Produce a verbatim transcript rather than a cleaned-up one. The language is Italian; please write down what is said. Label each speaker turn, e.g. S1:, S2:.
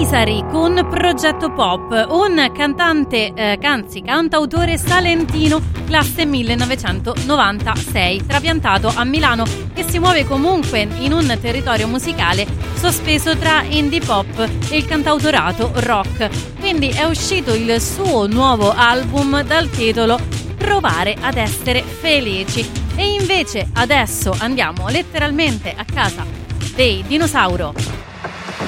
S1: Nisari con Progetto Pop, un cantante, eh, anzi cantautore salentino classe millenovecentonovantasei, trapiantato a Milano, che si muove comunque in un territorio musicale sospeso tra indie pop e il cantautorato rock. Quindi è uscito il suo nuovo album dal titolo Provare ad essere felici. E invece adesso andiamo letteralmente a casa dei Dinosauro.